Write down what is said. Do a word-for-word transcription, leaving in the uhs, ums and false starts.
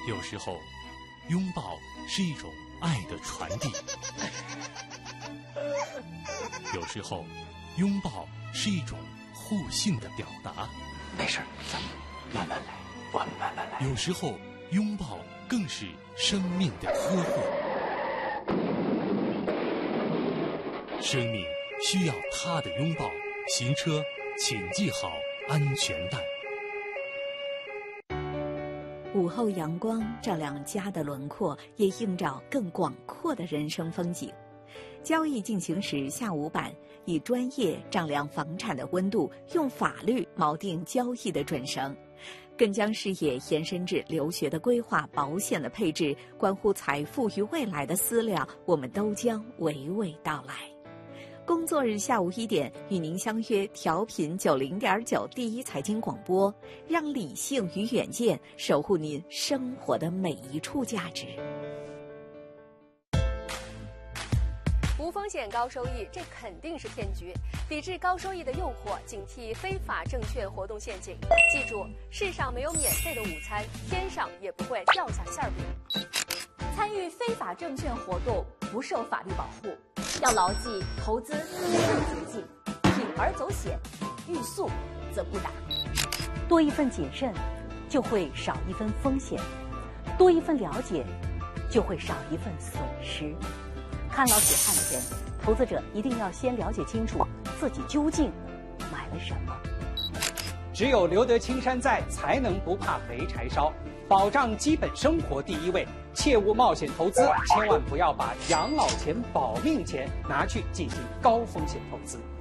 有时候，拥抱是一种爱的传递；有时候，拥抱是一种互信的表达。 没事，咱们慢慢来，我们慢慢来。 有时候，拥抱更是生命的呵护。生命需要他的拥抱。行车，请系好安全带。 午后阳光照亮家的轮廓，也映照更广阔的人生风景。交易进行时下午版，以专业丈量房产的温度，用法律锚定交易的准绳，更将视野延伸至留学的规划、保险的配置，关乎财富与未来的思量，我们都将娓娓道来。工作日下午一点，与您相约调频九零点九第一财经广播，让理性与远见守护您生活的每一处价值。 无风险高收益，这肯定是骗局。抵制高收益的诱惑，警惕非法证券活动陷阱。记住，世上没有免费的午餐，天上也不会掉下馅饼。 参与非法证券活动不受法律保护，要牢记投资没有捷径，铤而走险，欲速则不达。 多一份谨慎，就会少一分风险；多一份了解，就会少一份损失。看牢血汗钱，投资者一定要先了解清楚自己究竟买了什么。 只有留得青山在，才能不怕没柴烧。保障基本生活第一位，切勿冒险投资，千万不要把养老钱、保命钱拿去进行高风险投资。